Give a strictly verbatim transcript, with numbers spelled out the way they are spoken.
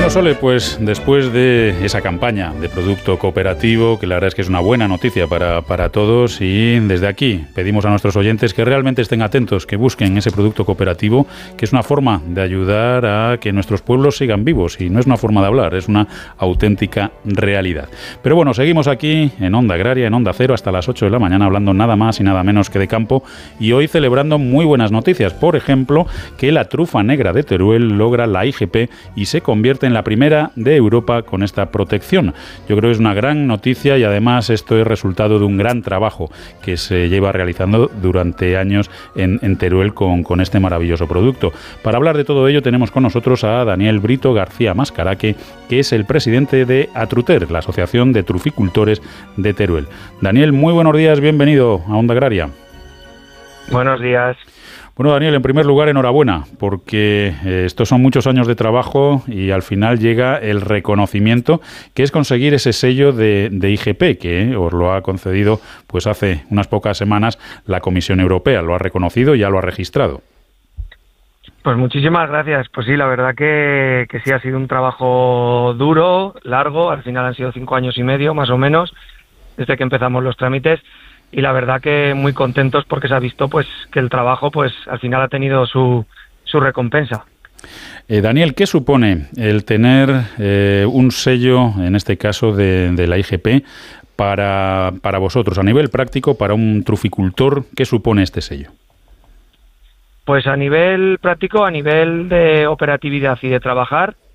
Bueno, Sole, pues después de esa campaña de producto cooperativo, que la verdad es que es una buena noticia para, para todos, y desde aquí pedimos a nuestros oyentes que realmente estén atentos, que busquen ese producto cooperativo, que es una forma de ayudar a que nuestros pueblos sigan vivos, y no es una forma de hablar, es una auténtica realidad. Pero bueno, seguimos aquí en Onda Agraria, en Onda Cero, hasta las ocho de la mañana, hablando nada más y nada menos que de campo, y hoy celebrando muy buenas noticias. Por ejemplo, que la trufa negra de Teruel logra la I G P y se convierte en la primera de Europa con esta protección. Yo creo que es una gran noticia y además esto es resultado de un gran trabajo que se lleva realizando durante años en, en Teruel con, con este maravilloso producto. Para hablar de todo ello tenemos con nosotros a Daniel Brito García Mascaraque, que es el presidente de Atruter, la Asociación de Truficultores de Teruel. Daniel, muy buenos días, bienvenido a Onda Agraria. Buenos días. Bueno, Daniel, en primer lugar, enhorabuena, porque eh, estos son muchos años de trabajo y al final llega el reconocimiento, que es conseguir ese sello de, de I G P, que eh, os lo ha concedido pues hace unas pocas semanas la Comisión Europea. Lo ha reconocido y ya lo ha registrado. Pues muchísimas gracias. Pues sí, la verdad que, que sí ha sido un trabajo duro, largo. Al final han sido cinco años y medio, más o menos, desde que empezamos los trámites. Y la verdad que muy contentos porque se ha visto pues que el trabajo pues al final ha tenido su, su recompensa. Eh, Daniel, ¿qué supone el tener eh, un sello, en este caso de, de la I G P, para, para vosotros, a nivel práctico, para un truficultor? ¿Qué supone este sello? Pues a nivel práctico, a nivel de operatividad y de trabajar,